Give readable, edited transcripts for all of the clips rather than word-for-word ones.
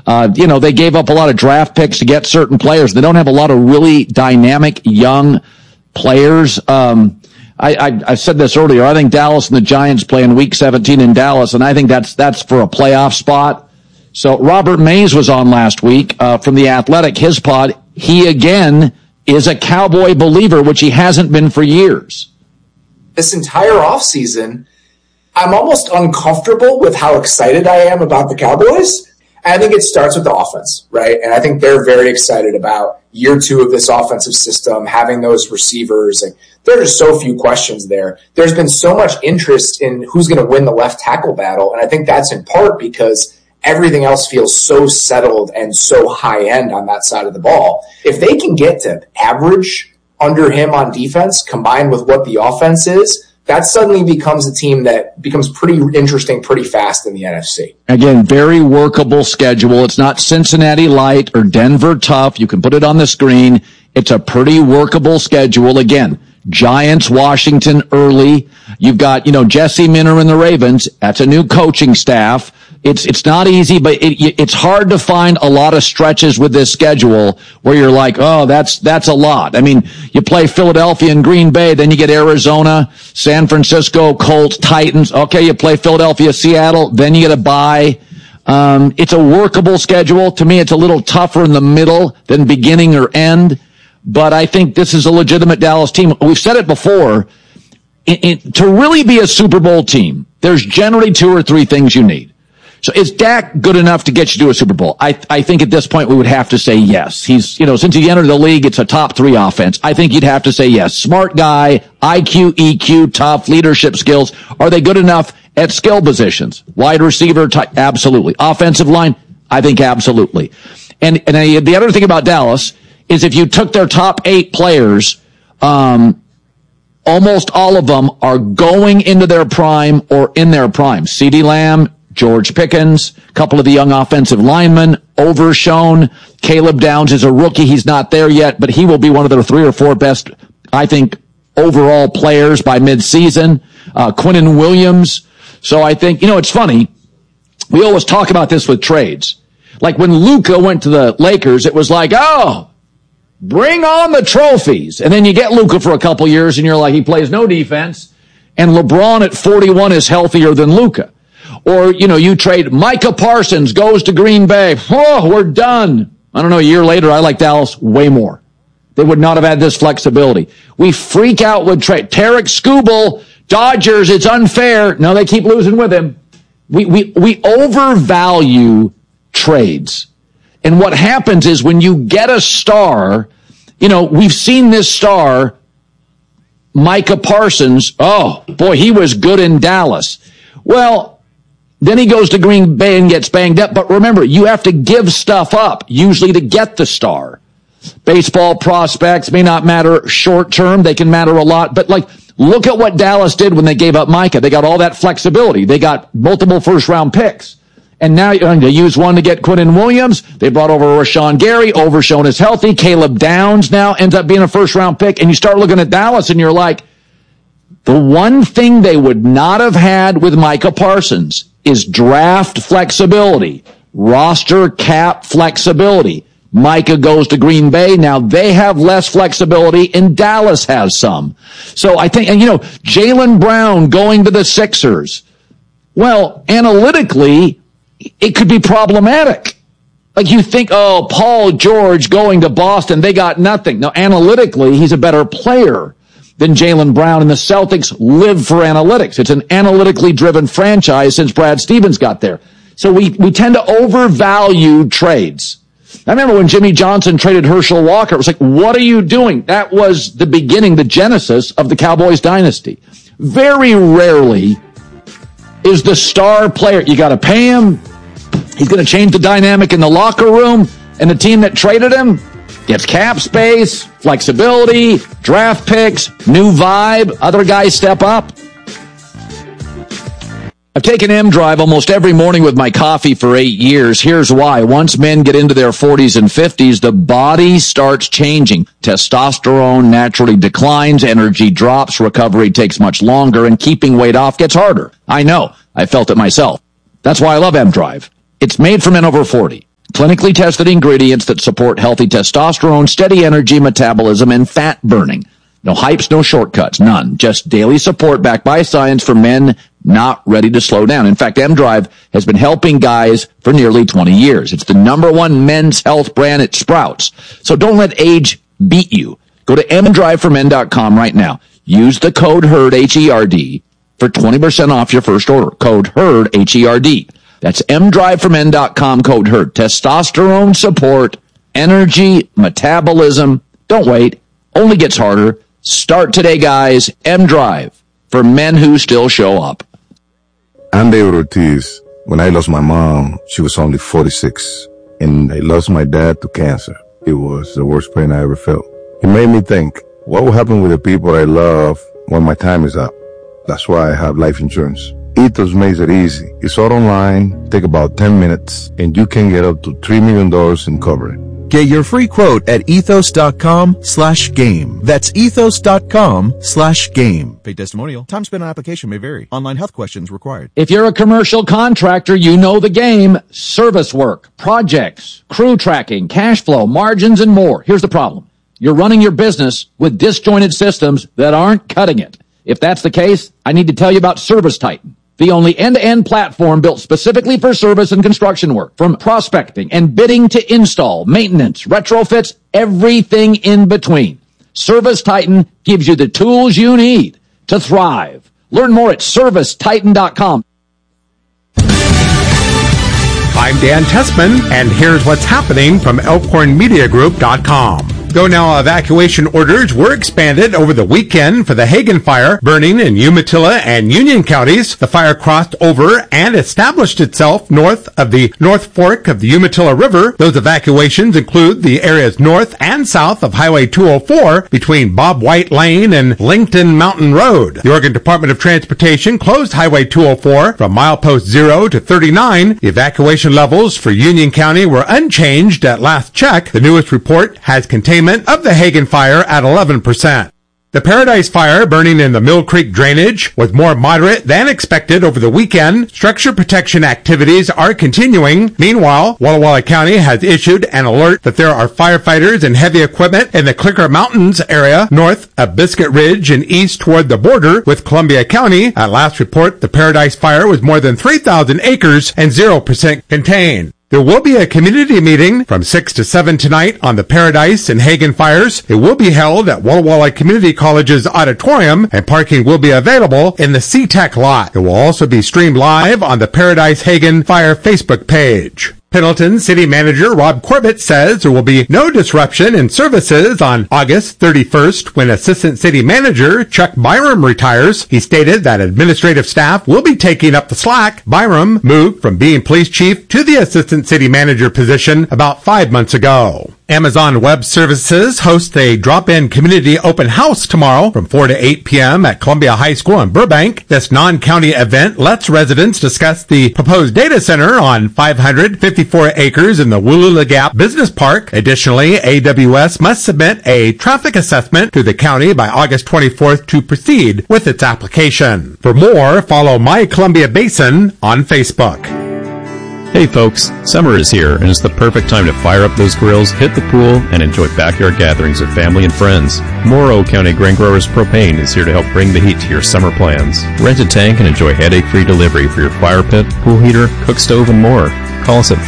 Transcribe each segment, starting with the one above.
They gave up a lot of draft picks to get certain players. They don't have a lot of really dynamic young players. I said this earlier. I think Dallas and the Giants play in Week 17 in Dallas, and I think that's for a playoff spot. So Robert Mays was on last week from The Athletic, his pod. He, again, is a Cowboy believer, which he hasn't been for years. This entire offseason, I'm almost uncomfortable with how excited I am about the Cowboys. I think it starts with the offense, right? And I think they're very excited about year 2 of this offensive system, having those receivers. And there are just so few questions there. There's been so much interest in who's going to win the left tackle battle. And I think that's in part because everything else feels so settled and so high end on that side of the ball. If they can get to average under him on defense combined with what the offense is, that suddenly becomes a team that becomes pretty interesting pretty fast in the NFC. Again, very workable schedule. It's not Cincinnati light or Denver tough. You can put it on the screen. It's a pretty workable schedule. Again, Giants, Washington early. You've got, Jesse Minter and the Ravens. That's a new coaching staff. It's not easy, but it's hard to find a lot of stretches with this schedule where you're like, oh, that's a lot. I mean, you play Philadelphia and Green Bay, then you get Arizona, San Francisco, Colts, Titans. Okay, you play Philadelphia, Seattle, then you get a bye. It's a workable schedule. To me, it's a little tougher in the middle than beginning or end, but I think this is a legitimate Dallas team. We've said it before. To really be a Super Bowl team, there's generally 2 or 3 things you need. So is Dak good enough to get you to a Super Bowl? I think at this point we would have to say yes. He's, since he entered the league, it's a top 3 offense. I think you'd have to say yes. Smart guy, IQ, EQ, tough, leadership skills. Are they good enough at skill positions? Wide receiver, absolutely. Offensive line, I think absolutely. And the other thing about Dallas is if you took their top 8 players, almost all of them are going into their prime or in their prime. CeeDee Lamb, George Pickens, a couple of the young offensive linemen, overshown. Caleb Downs is a rookie. He's not there yet, but he will be one of their 3 or 4 best, I think, overall players by midseason. Quinnen Williams. So I think, it's funny. We always talk about this with trades. Like when Luka went to the Lakers, it was like, oh, bring on the trophies. And then you get Luka for a couple years and you're like, he plays no defense. And LeBron at 41 is healthier than Luka. Or, you trade Micah Parsons, goes to Green Bay. Oh, we're done. I don't know, a year later, I like Dallas way more. They would not have had this flexibility. We freak out with trade. Tarek Skubal, Dodgers, it's unfair. No, they keep losing with him. We overvalue trades. And what happens is when you get a star, we've seen this star, Micah Parsons. Oh, boy, he was good in Dallas. Well, then he goes to Green Bay and gets banged up. But remember, you have to give stuff up, usually to get the star. Baseball prospects may not matter short term. They can matter a lot. But look at what Dallas did when they gave up Micah. They got all that flexibility. They got multiple first-round picks. And now they use one to get Quinnen Williams. They brought over Rashawn Gary. Overshown is healthy. Caleb Downs now ends up being a first-round pick. And you start looking at Dallas and you're like, the one thing they would not have had with Micah Parsons is draft flexibility, roster cap flexibility. Micah goes to Green Bay. Now they have less flexibility and Dallas has some. So I think, Jaylen Brown going to the Sixers. Well, analytically, it could be problematic. Like you think, oh, Paul George going to Boston, they got nothing. Now, analytically, he's a better player than Jaylen Brown, and the Celtics live for analytics. It's an analytically driven franchise since Brad Stevens got there. So we tend to overvalue trades. I remember when Jimmy Johnson traded Herschel Walker, it was like, what are you doing? That was the beginning, the genesis of the Cowboys dynasty. Very rarely is the star player, you got to pay him, he's going to change the dynamic in the locker room, and the team that traded him gets cap space, flexibility, draft picks, new vibe, other guys step up. I've taken M-Drive almost every morning with my coffee for 8 years. Here's why. Once men get into their 40s and 50s, the body starts changing. Testosterone naturally declines, energy drops, recovery takes much longer, and keeping weight off gets harder. I know. I felt it myself. That's why I love M-Drive. It's made for men over 40. Clinically tested ingredients that support healthy testosterone, steady energy, metabolism, and fat burning. No hypes, no shortcuts, none. Just daily support backed by science for men not ready to slow down. In fact, M-Drive has been helping guys for nearly 20 years. It's the #1 men's health brand at Sprouts. So don't let age beat you. Go to mdriveformen.com right now. Use the code HERD, H-E-R-D, for 20% off your first order. Code HERD, H-E-R-D. That's mdriveformen.com, code HERD. Testosterone support, energy, metabolism. Don't wait. Only gets harder. Start today, guys. M-Drive for men who still show up. I'm David Ortiz. When I lost my mom, she was only 46. And I lost my dad to cancer. It was the worst pain I ever felt. It made me think, what will happen with the people I love when my time is up? That's why I have life insurance. Ethos makes it easy. It's all online, take about 10 minutes, and you can get up to $3 million in coverage. Get your free quote at ethos.com/game. That's ethos.com/game. Paid testimonial. Time spent on application may vary. Online health questions required. If you're a commercial contractor, you know the game. Service work, projects, crew tracking, cash flow, margins, and more. Here's the problem. You're running your business with disjointed systems that aren't cutting it. If that's the case, I need to tell you about Service Titan, the only end-to-end platform built specifically for service and construction work. From prospecting and bidding to install, maintenance, retrofits, everything in between. Service Titan gives you the tools you need to thrive. Learn more at ServiceTitan.com. I'm Dan Tessman, and here's what's happening from ElkhornMediaGroup.com. Though now evacuation orders were expanded over the weekend for the Hagen fire burning in Umatilla and Union counties, the fire crossed over and established itself north of the North Fork of the Umatilla River. Those evacuations include the areas north and south of Highway 204 between Bob White Lane and Linkton Mountain Road. The Oregon Department of Transportation closed Highway 204 from milepost 0 to 39. The evacuation levels for Union County were unchanged at last check. The newest report has containment of the Hagen fire at 11%. The Paradise Fire burning in the Mill Creek drainage was more moderate than expected over the weekend. Structure protection activities are continuing. Meanwhile, Walla Walla County has issued an alert that there are firefighters and heavy equipment in the Clicker Mountains area north of Biscuit Ridge and east toward the border with Columbia County. At last report, the Paradise Fire was more than 3,000 acres and 0% contained. There will be a community meeting from 6 to 7 tonight on the Paradise and Hagen fires. It will be held at Walla Walla Community College's auditorium, and parking will be available in the C-Tech lot. It will also be streamed live on the Paradise Hagen Fire Facebook page. Pendleton City Manager Rob Corbett says there will be no disruption in services on August 31st when Assistant City Manager Chuck Byram retires. He stated that administrative staff will be taking up the slack. Byram moved from being police chief to the Assistant City Manager position about 5 months ago. Amazon Web Services hosts a drop-in community open house tomorrow from 4 to 8 p.m. at Columbia High School in Burbank. This non-county event lets residents discuss the proposed data center on 554 acres in the Wooloola Gap Business Park. Additionally, AWS must submit a traffic assessment to the county by August 24th to proceed with its application. For more, follow My Columbia Basin on Facebook. Hey folks, summer is here and it's the perfect time to fire up those grills, hit the pool, and enjoy backyard gatherings with family and friends. Morrow County Grain Growers Propane is here to help bring the heat to your summer plans. Rent a tank and enjoy headache-free delivery for your fire pit, pool heater, cook stove, and more. Call us at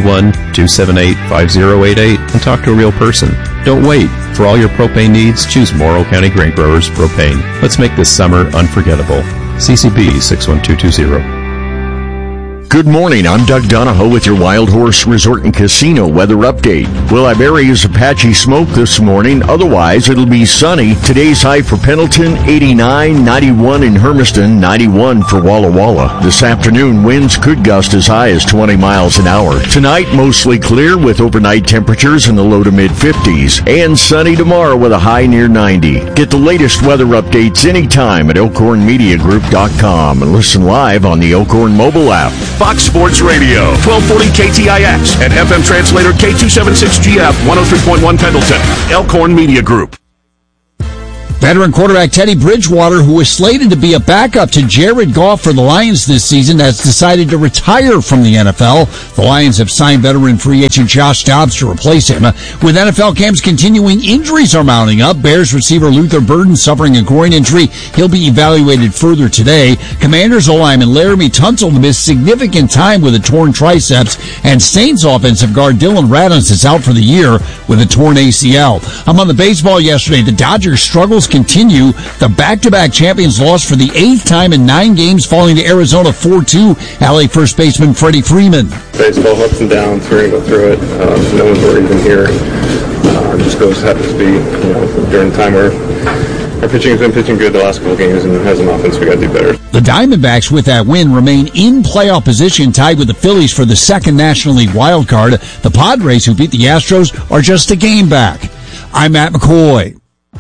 541-278-5088 and talk to a real person. Don't wait. For all your propane needs, choose Morrow County Grain Growers Propane. Let's make this summer unforgettable. CCB 61220. Good morning, I'm Doug Donahoe with your Wild Horse Resort and Casino weather update. We'll have areas of patchy smoke this morning, otherwise it'll be sunny. Today's high for Pendleton, 89, 91 in Hermiston, 91 for Walla Walla. This afternoon, winds could gust as high as 20 miles an hour. Tonight, mostly clear with overnight temperatures in the low to mid-50s. And sunny tomorrow with a high near 90. Get the latest weather updates anytime at ElkhornMediaGroup.com and listen live on the Elkhorn mobile app. Fox Sports Radio, 1240 KTIX, and FM translator K276GF, 103.1 Pendleton, Elkhorn Media Group. Veteran quarterback Teddy Bridgewater, who was slated to be a backup to Jared Goff for the Lions this season, has decided to retire from the NFL. The Lions have signed veteran free agent Josh Dobbs to replace him. With NFL camps continuing, injuries are mounting up. Bears receiver Luther Burden suffering a groin injury. He'll be evaluated further today. Commanders O-lineman Laramie Tunsil missed significant time with a torn triceps, and Saints offensive guard Dylan Radunz is out for the year with a torn ACL. Among the baseball yesterday, the Dodgers' struggles continue. The back-to-back champions lost for the 8th time in 9 games, falling to Arizona 4-2. LA first baseman Freddie Freeman. Baseball ups and downs. We're going to go through it. No one's worried even here. Just happens to be during the time where our pitching has been pitching good the last couple of games, and as an offense, we got to do better. The Diamondbacks, with that win, remain in playoff position, tied with the Phillies for the second National League wild card. The Padres, who beat the Astros, are just a game back. I'm Matt McCoy.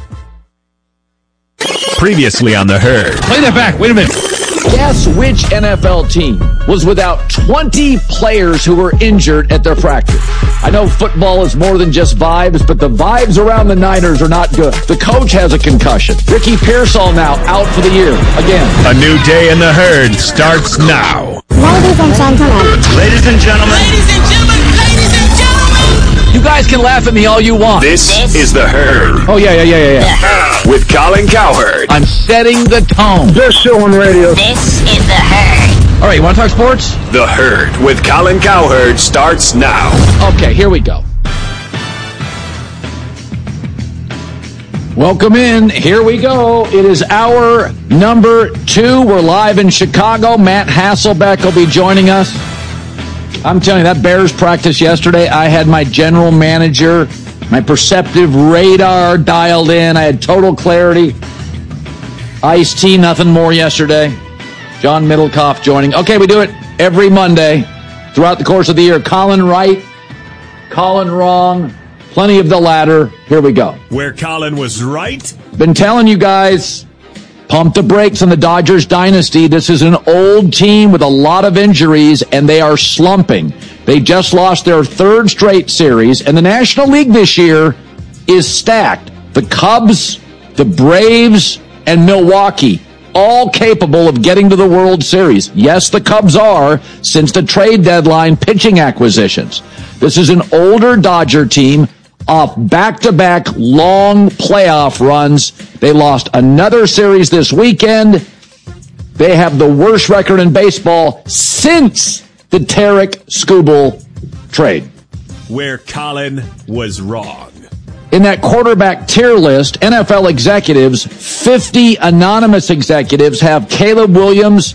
Previously on The Herd. Play that back. Wait a minute. Guess which NFL team was without 20 players who were injured at their practice? I know football is more than just vibes, but the vibes around the Niners are not good. The coach has a concussion. Ricky Pearsall now out for the year again. A new day in The Herd starts now. Ladies and gentlemen. Ladies and gentlemen. Ladies and gentlemen. Ladies and gentlemen. You guys can laugh at me all you want. This is The Herd. Oh, yeah. With Colin Cowherd. I'm setting the tone. Best show on radio. This is The Herd. All right, you want to talk sports? The Herd with Colin Cowherd starts now. Okay, here we go. Welcome in. Here we go. It is hour number 2. We're live in Chicago. Matt Hasselbeck will be joining us. I'm telling you, that Bears practice yesterday, I had my general manager, my perceptive radar dialed in. I had total clarity. Ice-T, nothing more yesterday. John Middlecoff joining. Okay, we do it every Monday throughout the course of the year. Colin right, Colin wrong, plenty of the latter. Here we go. Where Colin was right. Been telling you guys, pump the brakes on the Dodgers dynasty. This is an old team with a lot of injuries, and they are slumping. They just lost their 3rd straight series, and the National League this year is stacked. The Cubs, the Braves, and Milwaukee, all capable of getting to the World Series. Yes, the Cubs are, since the trade deadline, pitching acquisitions. This is an older Dodger team off back-to-back long playoff runs. They lost another series this weekend. They have the worst record in baseball since the Tarek Skubal trade. Where Colin was wrong. In that quarterback tier list, NFL executives, 50 anonymous executives, have Caleb Williams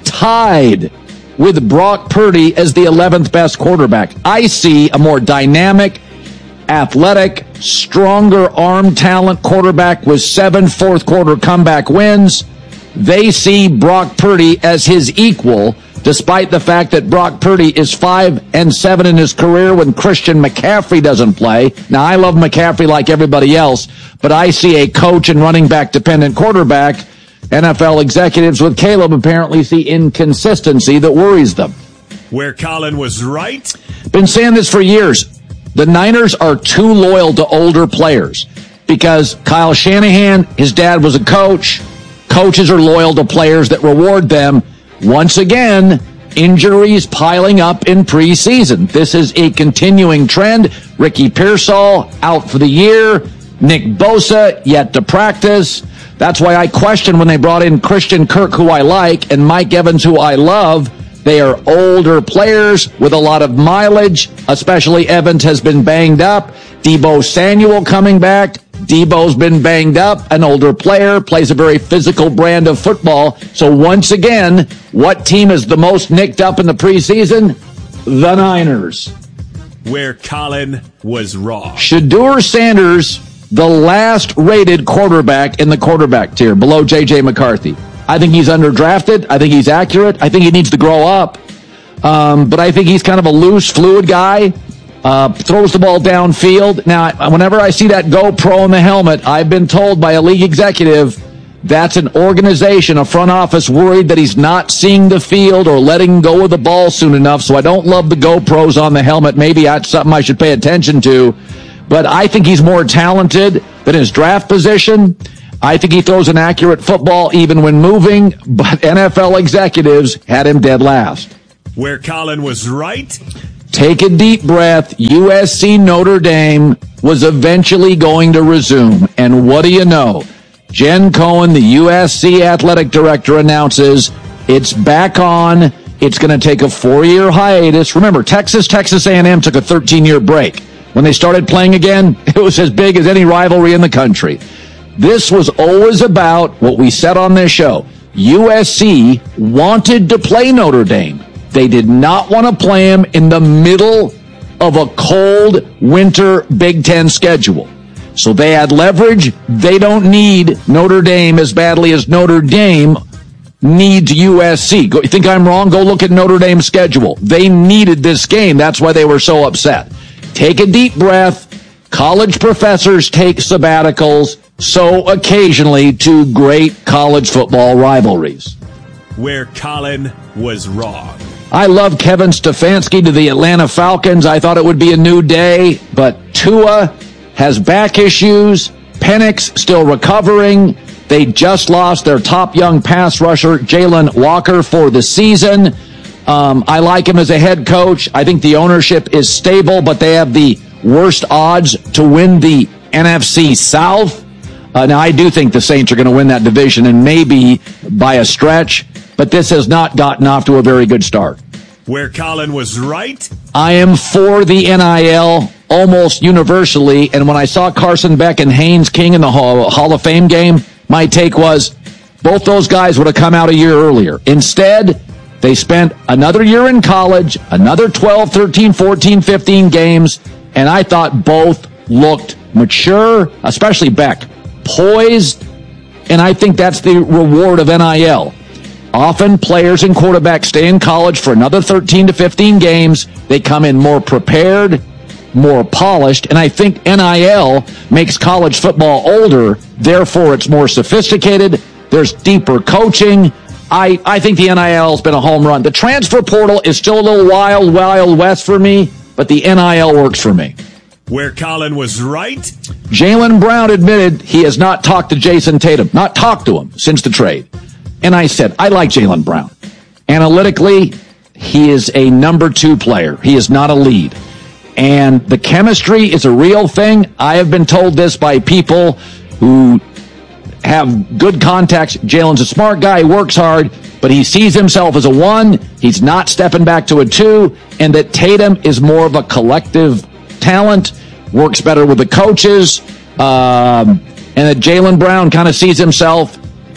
tied with Brock Purdy as the 11th best quarterback. I see a more dynamic, athletic, stronger arm talent quarterback with 7 fourth-quarter comeback wins. They see Brock Purdy as his equal, despite the fact that Brock Purdy is 5-7 in his career when Christian McCaffrey doesn't play. Now, I love McCaffrey like everybody else, but I see a coach and running back dependent quarterback. NFL executives with Caleb apparently see inconsistency that worries them. Where Colin was right. Been saying this for years. The Niners are too loyal to older players because Kyle Shanahan, his dad was a coach. Coaches are loyal to players that reward them. Once again, injuries piling up in preseason. This is a continuing trend. Ricky Pearsall out for the year. Nick Bosa yet to practice. That's why I question when they brought in Christian Kirk, who I like, and Mike Evans, who I love. They are older players with a lot of mileage, especially Evans has been banged up. Deebo Samuel coming back. Deebo's been banged up, an older player, plays a very physical brand of football. So once again, what team is the most nicked up in the preseason? The Niners. Where Colin was wrong. Shedeur Sanders, the last rated quarterback in the quarterback tier, below J.J. McCarthy. I think he's underdrafted. I think he's accurate. I think he needs to grow up. But I think he's kind of a loose, fluid guy. Throws the ball downfield. Now, whenever I see that GoPro in the helmet, I've been told by a league executive that's an organization, a front office worried that he's not seeing the field or letting go of the ball soon enough. So I don't love the GoPros on the helmet. Maybe that's something I should pay attention to. But I think he's more talented than his draft position. I think he throws an accurate football even when moving, but NFL executives had him dead last. Where Colin was right? Take a deep breath. USC Notre Dame was eventually going to resume. And what do you know? Jen Cohen, the USC athletic director, announces it's back on. It's going to take a 4-year hiatus. Remember, Texas A&M took a 13-year break. When they started playing again, it was as big as any rivalry in the country. This was always about what we said on this show. USC wanted to play Notre Dame. They did not want to play them in the middle of a cold winter Big Ten schedule. So they had leverage. They don't need Notre Dame as badly as Notre Dame needs USC. You think I'm wrong? Go look at Notre Dame's schedule. They needed this game. That's why they were so upset. Take a deep breath. College professors take sabbaticals, so occasionally to great college football rivalries. Where Colin was wrong. I love Kevin Stefanski to the Atlanta Falcons. I thought it would be a new day, but Tua has back issues. Penix still recovering. They just lost their top young pass rusher, Jalen Walker, for the season. I like him as a head coach. I think the ownership is stable, but they have the worst odds to win the NFC South. Now, I do think the Saints are going to win that division, and maybe by a stretch, but this has not gotten off to a very good start. Where Colin was right? I am for the NIL almost universally, and when I saw Carson Beck and Haynes King in the Hall of Fame game, my take was both those guys would have come out a year earlier. Instead, they spent another year in college, another 12, 13, 14, 15 games, and I thought both looked mature, especially Beck, poised, and I think that's the reward of NIL. Often players and quarterbacks stay in college for another 13 to 15 games. They come in more prepared, more polished, and I think NIL makes college football older, therefore it's more sophisticated. There's deeper coaching. I think the NIL has been a home run. The transfer portal is still a little wild west for me, but the NIL works for me. Where Colin was right? Jaylen Brown admitted he has not talked to Jason Tatum, not talked to him since the trade. And I said, I like Jaylen Brown. Analytically, he is a number 2 player. He is not a lead. And the chemistry is a real thing. I have been told this by people who have good contacts. Jalen's a smart guy, works hard, but he sees himself as a 1. He's not stepping back to a 2. And that Tatum is more of a collective talent, works better with the coaches, and that Jaylen Brown kind of sees himself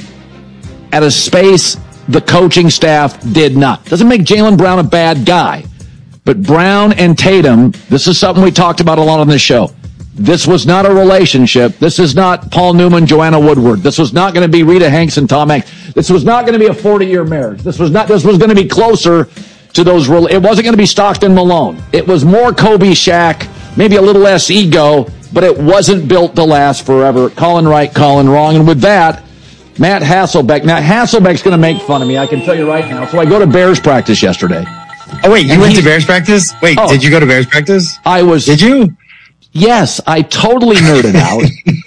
at a space the coaching staff did not. Doesn't make Jaylen Brown a bad guy. But Brown and Tatum, this is something we talked about a lot on this show. This was not a relationship. This is not Paul Newman, Joanna Woodward. This was not going to be Rita Hanks and Tom Hanks. This was not going to be a 40-year marriage. This was going to be closer to those. It wasn't going to be Stockton Malone. It was more Kobe Shaq, maybe a little less ego, but it wasn't built to last forever. Colin right, Colin wrong. And with that, Matt Hasselbeck. Now, Hasselbeck's going to make fun of me, I can tell you right now. So I go to Bears practice yesterday. Oh, wait, you went to Bears practice? Wait, did you go to Bears practice? Did you? Yes, I totally nerded out.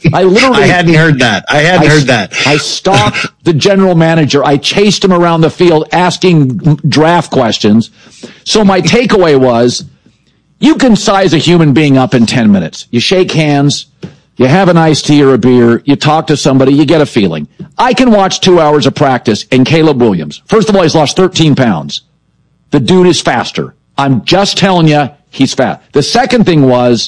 I hadn't heard that. I stalked the general manager. I chased him around the field asking draft questions. So my takeaway was, you can size a human being up in 10 minutes. You shake hands, you have an iced tea or a beer, you talk to somebody, you get a feeling. I can watch 2 hours of practice and Caleb Williams. First of all, he's lost 13 pounds. The dude is faster. I'm just telling you, he's fast. The second thing was,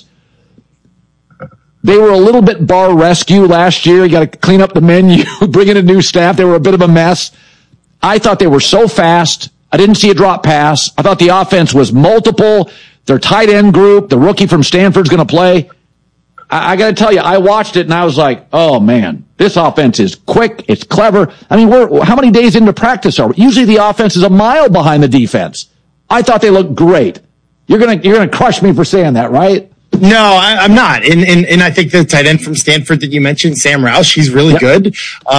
they were a little bit bar rescue last year. You got to clean up the menu, bring in a new staff. They were a bit of a mess. I thought they were so fast. I didn't see a drop pass. I thought the offense was multiple. Their tight end group, the rookie from Stanford's going to play. I got to tell you, I watched it and I was like, oh man, this offense is quick. It's clever. I mean, how many days into practice are we? Usually the offense is a mile behind the defense. I thought they looked great. You're going to crush me for saying that, right? No, I'm not. And I think the tight end from Stanford that you mentioned, Sam Roush, he's really good.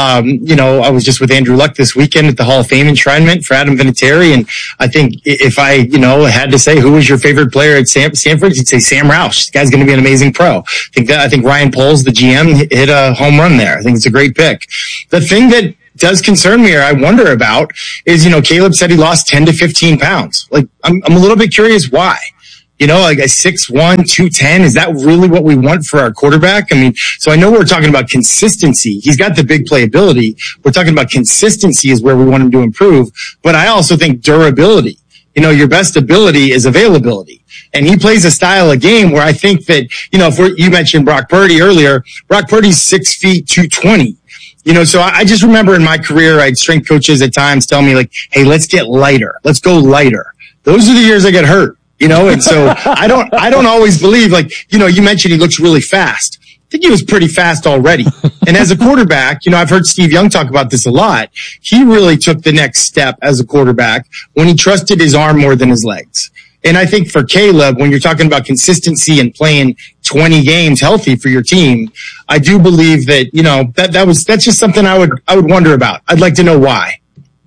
I was just with Andrew Luck this weekend at the Hall of Fame enshrinement for Adam Vinatieri. And I think if I, had to say who was your favorite player at Stanford, you'd say Sam Roush. This guy's going to be an amazing pro. I think Ryan Poles, the GM, hit a home run there. I think it's a great pick. The thing that does concern me, or I wonder about, is, Caleb said he lost 10 to 15 pounds. Like, I'm a little bit curious why. Like a 6'1", 210, is that really what we want for our quarterback? I mean, so I know we're talking about consistency. He's got the big playability. We're talking about consistency is where we want him to improve. But I also think durability. Your best ability is availability. And he plays a style of game where I think that, you mentioned Brock Purdy earlier. Brock Purdy's 6 feet, 220. So I just remember in my career, I had strength coaches at times tell me like, hey, let's get lighter. Let's go lighter. Those are the years I get hurt. And so I don't always believe, like, you mentioned he looks really fast. I think he was pretty fast already. And as a quarterback, I've heard Steve Young talk about this a lot. He really took the next step as a quarterback when he trusted his arm more than his legs. And I think for Caleb, when you're talking about consistency and playing 20 games healthy for your team, I do believe that, that's just something I would wonder about. I'd like to know why.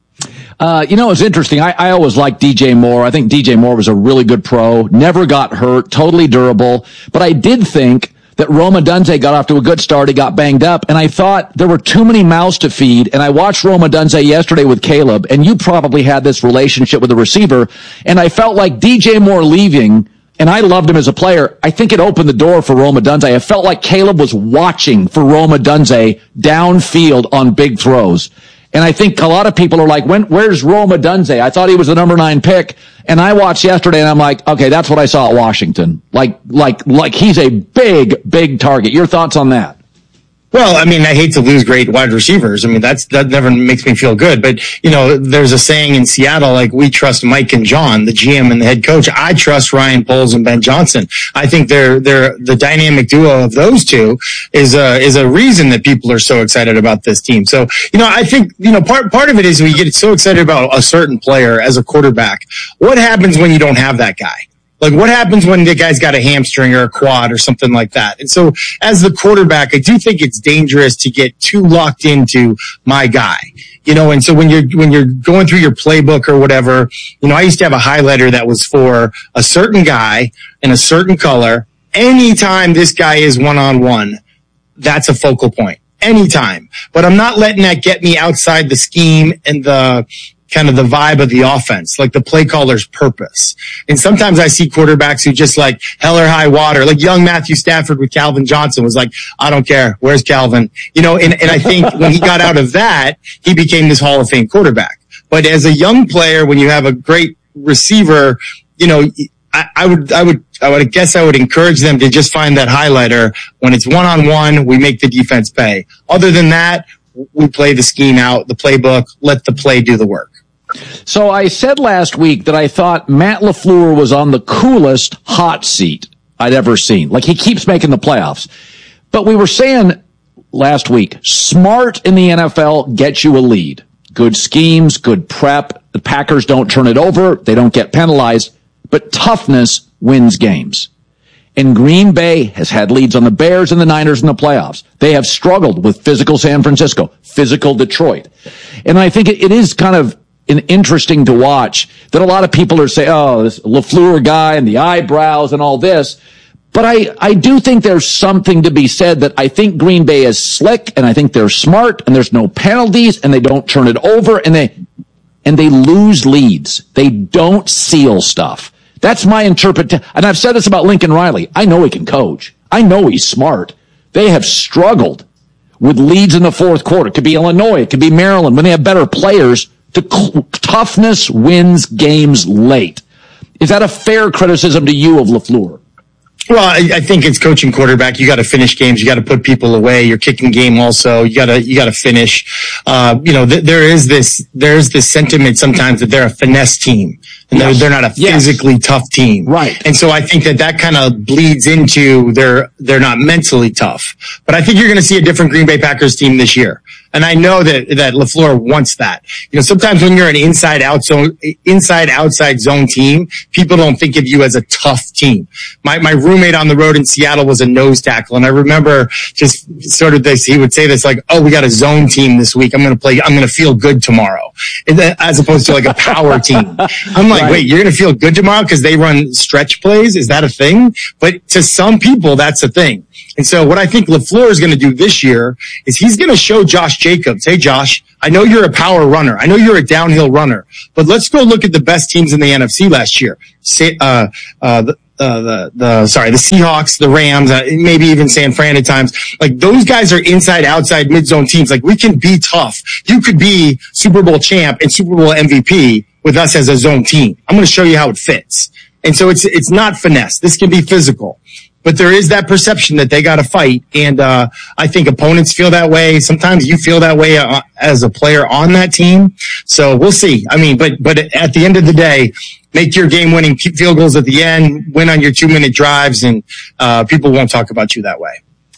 It's interesting. I always liked DJ Moore. I think DJ Moore was a really good pro, never got hurt, totally durable. But I did think that Rome Odunze got off to a good start. He got banged up, and I thought there were too many mouths to feed. And I watched Rome Odunze yesterday with Caleb, and you probably had this relationship with the receiver. And I felt like DJ Moore leaving, and I loved him as a player, I think it opened the door for Rome Odunze. I felt like Caleb was watching for Rome Odunze downfield on big throws. And I think a lot of people are like, where's Rome Odunze? I thought he was the number 9 pick. And I watched yesterday and I'm like, okay, that's what I saw at Washington. Like he's a big target. Your thoughts on that? Well, I mean, I hate to lose great wide receivers. I mean, that never makes me feel good. But, there's a saying in Seattle, like, we trust Mike and John, the GM and the head coach. I trust Ryan Poles and Ben Johnson. I think they're the dynamic duo of those two is a reason that people are so excited about this team. So, I think, part of it is we get so excited about a certain player as a quarterback. What happens when you don't have that guy? Like, what happens when the guy's got a hamstring or a quad or something like that? And so as the quarterback, I do think it's dangerous to get too locked into my guy. And so when you're going through your playbook or whatever, I used to have a highlighter that was for a certain guy in a certain color. Anytime this guy is one-on-one, that's a focal point. Anytime. But I'm not letting that get me outside the scheme and the kind of the vibe of the offense, like the play caller's purpose. And sometimes I see quarterbacks who just like hell or high water, like young Matthew Stafford with Calvin Johnson was like, I don't care. Where's Calvin? And I think when he got out of that, he became this Hall of Fame quarterback. But as a young player, when you have a great receiver, I would encourage them to just find that highlighter. When it's one-on-one, we make the defense pay. Other than that, we play the scheme out, the playbook, let the play do the work. So I said last week that I thought Matt LaFleur was on the coolest hot seat I'd ever seen. Like, he keeps making the playoffs. But we were saying last week, smart in the NFL gets you a lead. Good schemes, good prep. The Packers don't turn it over. They don't get penalized. But toughness wins games. And Green Bay has had leads on the Bears and the Niners in the playoffs. They have struggled with physical San Francisco, physical Detroit. And I think it is kind of interesting to watch that a lot of people are saying, oh, this LaFleur guy and the eyebrows and all this. But I do think there's something to be said that I think Green Bay is slick and I think they're smart and there's no penalties and they don't turn it over and they lose leads. They don't seal stuff. That's my interpretation. And I've said this about Lincoln Riley. I know he can coach. I know he's smart. They have struggled with leads in the fourth quarter. It could be Illinois. It could be Maryland. When they have better players, toughness wins games late. Is that a fair criticism to you of LaFleur? Well, I think it's coaching quarterback. You got to finish games. You got to put people away. Your kicking game also. You got to finish. There's this sentiment sometimes that they're a finesse team and they're not a physically tough team. Right. And so I think that kind of bleeds into they're not mentally tough. But I think you're going to see a different Green Bay Packers team this year. And I know that LaFleur wants that. Sometimes when you're an inside-outside zone team, people don't think of you as a tough team. My roommate on the road in Seattle was a nose tackle, and I remember just sort of this. He would say this like, "Oh, we got a zone team this week. I'm going to feel good tomorrow," as opposed to like a power team. I'm like, wait, you're going to feel good tomorrow because they run stretch plays? Is that a thing? But to some people, that's a thing. And so what I think LaFleur is going to do this year is he's going to show Josh Jacobs, hey, Josh, I know you're a power runner. I know you're a downhill runner, but let's go look at the best teams in the NFC last year. The Seahawks, the Rams, maybe even San Fran at times. Like, those guys are inside, outside, mid-zone teams. Like, we can be tough. You could be Super Bowl champ and Super Bowl MVP with us as a zone team. I'm going to show you how it fits. And so it's not finesse. This can be physical. But there is that perception that they got to fight. And I think opponents feel that way. Sometimes you feel that way as a player on that team. So we'll see. I mean, but at the end of the day, make your game-winning field goals at the end, win on your 2-minute drives, and people won't talk about you that way.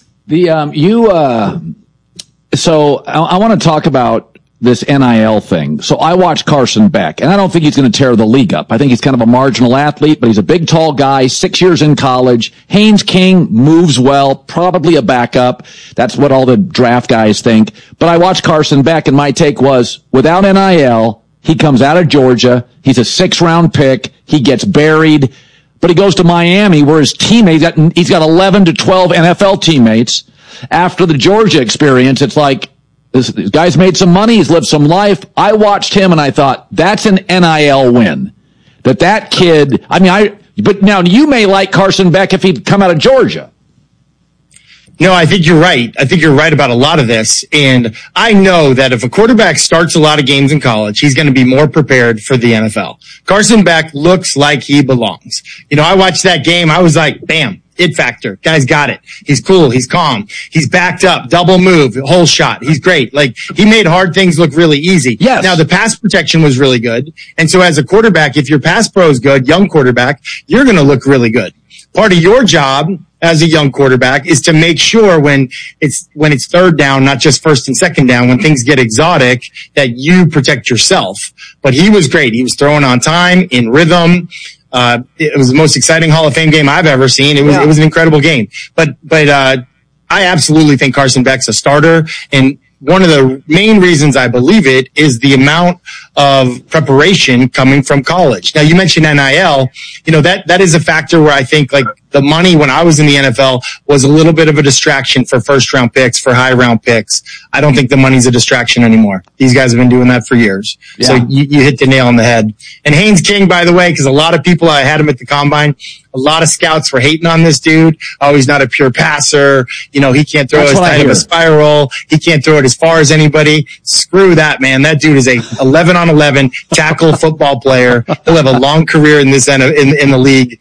So I want to talk about this NIL thing. So I watched Carson Beck, and I don't think he's going to tear the league up. I think he's kind of a marginal athlete, but he's a big, tall guy, 6 years in college. Haynes King moves well, probably a backup. That's what all the draft guys think. But I watched Carson Beck, and my take was, without NIL, he comes out of Georgia. He's a 6th-round pick. He gets buried. But he goes to Miami, where his teammates, he's got 11 to 12 NFL teammates. After the Georgia experience, it's like, this guy's made some money. He's lived some life. I watched him and I thought, that's an NIL win. That kid, but now you may like Carson Beck if he'd come out of Georgia. No, I think you're right. I think you're right about a lot of this. And I know that if a quarterback starts a lot of games in college, he's going to be more prepared for the NFL. Carson Beck looks like he belongs. I watched that game. I was like, bam. It factor. Guy's got it. He's cool. He's calm. He's backed up. Double move. Whole shot. He's great. Like, he made hard things look really easy. Yes. Now, the pass protection was really good. And so as a quarterback, if your pass pro is good, young quarterback, you're going to look really good. Part of your job as a young quarterback is to make sure when it's 3rd down, not just 1st and 2nd down, when things get exotic, that you protect yourself. But he was great. He was throwing on time, in rhythm. It was the most exciting Hall of Fame game I've ever seen. It was an incredible game. But I absolutely think Carson Beck's a starter. And one of the main reasons I believe it is the amount of preparation coming from college. Now, you mentioned NIL. That is a factor where I think, like, the money when I was in the NFL was a little bit of a distraction for 1st-round picks, for high-round picks. I don't think the money's a distraction anymore. These guys have been doing that for years. Yeah. So you hit the nail on the head. And Haynes King, by the way, because a lot of people, I had him at the Combine, a lot of scouts were hating on this dude. Oh, he's not a pure passer. He can't throw as tight of a spiral. He can't throw it as far as anybody. Screw that, man. That dude is a 11-on-11 tackle football player. He'll have a long career in this in the league.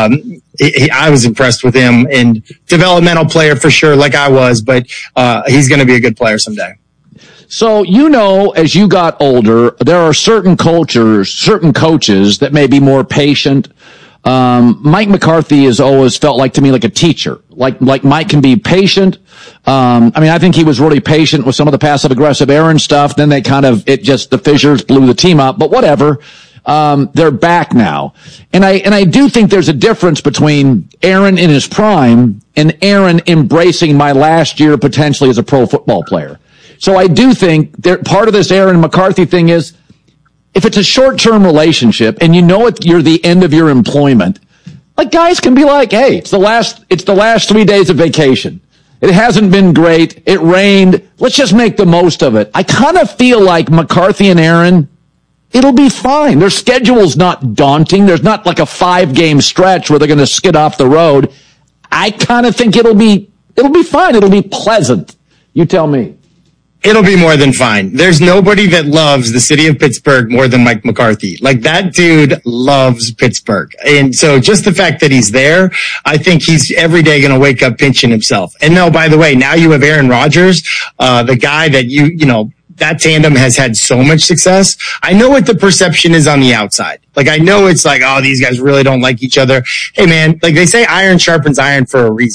I was impressed with him, and developmental player for sure, like I was, but he's going to be a good player someday. So, as you got older, there are certain coaches that may be more patient. Mike McCarthy has always felt like, to me, like a teacher. Like Mike can be patient. I think he was really patient with some of the passive aggressive Aaron stuff. Then the fissures blew the team up, but whatever. They're back now. And I do think there's a difference between Aaron in his prime and Aaron embracing my last year potentially as a pro football player. So I do think part of this Aaron McCarthy thing is, if it's a short-term relationship and you're the end of your employment, like, guys can be like, hey, it's the last 3 days of vacation. It hasn't been great. It rained. Let's just make the most of it. I kind of feel like McCarthy and Aaron, it'll be fine. Their schedule's not daunting. There's not like a 5-game stretch where they're going to skid off the road. I kind of think it'll be fine. It'll be pleasant. You tell me. It'll be more than fine. There's nobody that loves the city of Pittsburgh more than Mike McCarthy. Like, that dude loves Pittsburgh. And so just the fact that he's there, I think he's every day going to wake up pinching himself. And no, by the way, now you have Aaron Rodgers, the guy that that tandem has had so much success. I know what the perception is on the outside. Like, I know it's like, oh, these guys really don't like each other. Hey, man, like they say, iron sharpens iron for a reason.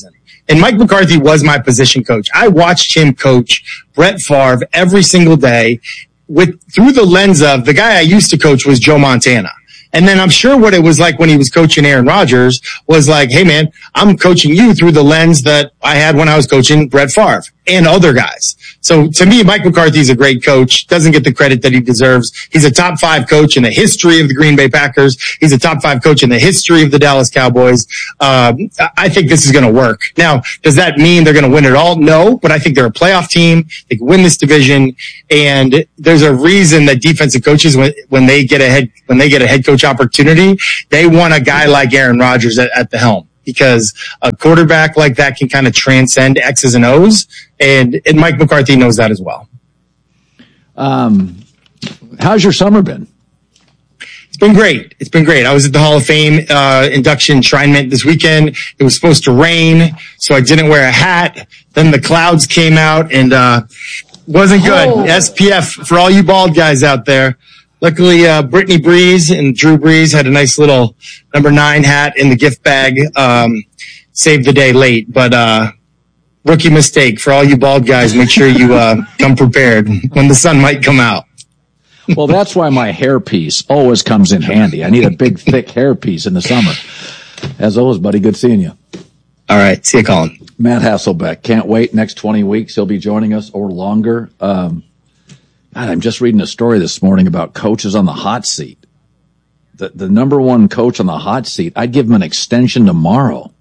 And Mike McCarthy was my position coach. I watched him coach Brett Favre every single day through the lens of the guy I used to coach was Joe Montana. And then I'm sure what it was like when he was coaching Aaron Rodgers was like, hey man, I'm coaching you through the lens that I had when I was coaching Brett Favre and other guys. So to me, Mike McCarthy is a great coach, doesn't get the credit that he deserves. He's a top 5 coach in the history of the Green Bay Packers. He's a top 5 coach in the history of the Dallas Cowboys. I think this is going to work. Now, does that mean they're going to win it all? No, but I think they're a playoff team. They can win this division. And there's a reason that defensive coaches, when they get a head coach opportunity, they want a guy like Aaron Rodgers at the helm. Because a quarterback like that can kind of transcend X's and O's, and Mike McCarthy knows that as well. How's your summer been? It's been great. It's been great. I was at the Hall of Fame induction enshrinement this weekend. It was supposed to rain, so I didn't wear a hat. Then the clouds came out, and wasn't good. Oh. SPF for all you bald guys out there. Luckily, Brittany Breeze and Drew Brees had a nice little number 9 hat in the gift bag. Saved the day late, but rookie mistake for all you bald guys. Make sure you come prepared when the sun might come out. Well, that's why my hairpiece always comes in handy. I need a big, thick hairpiece in the summer. As always, buddy, good seeing you. All right, see you, Colin. Matt Hasselbeck. Can't wait. Next 20 weeks, he'll be joining us or longer. God, I'm just reading a story this morning about coaches on the hot seat. The number 1 coach on the hot seat, I'd give him an extension tomorrow.